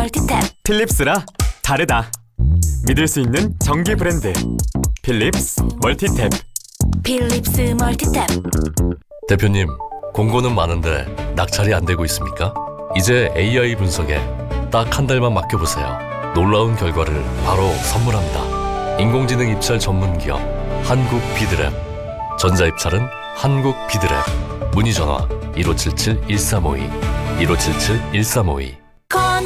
멀티탭. 필립스라 다르다. 믿을 수 있는 전기 브랜드 필립스 멀티탭. 필립스 멀티탭. 대표님, 공고는 많은데 낙찰이 안 되고 있습니까? 이제 AI 분석에 딱 한 달만 맡겨보세요. 놀라운 결과를 바로 선물합니다. 인공지능 입찰 전문 기업 한국 비드랩. 전자입찰은 한국 비드랩. 문의 전화 1577-1352 1577-1352.